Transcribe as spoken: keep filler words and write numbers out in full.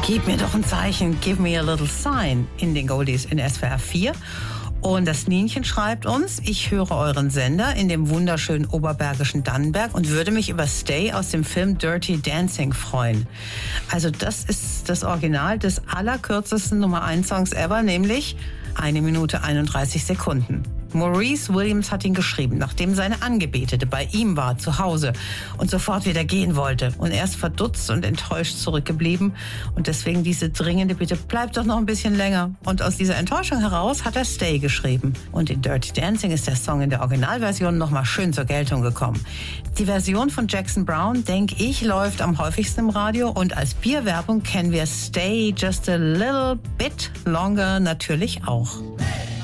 Gib mir doch ein Zeichen, give me a little sign in den Goldies in S W R vier. Und das Nienchen schreibt uns, ich höre euren Sender in dem wunderschönen oberbergischen Dannenberg und würde mich über Stay aus dem Film Dirty Dancing freuen. Also das ist das Original des allerkürzesten Nummer eins Songs ever, nämlich eine Minute einunddreißig Sekunden. Maurice Williams hat ihn geschrieben, nachdem seine Angebetete bei ihm war, zu Hause und sofort wieder gehen wollte. Und er ist verdutzt und enttäuscht zurückgeblieben. Und deswegen diese dringende Bitte, bleib doch noch ein bisschen länger. Und aus dieser Enttäuschung heraus hat er Stay geschrieben. Und in Dirty Dancing ist der Song in der Originalversion nochmal schön zur Geltung gekommen. Die Version von Jackson Browne, denke ich, läuft am häufigsten im Radio. Und als Bierwerbung kennen wir Stay Just a Little Bit Longer natürlich auch.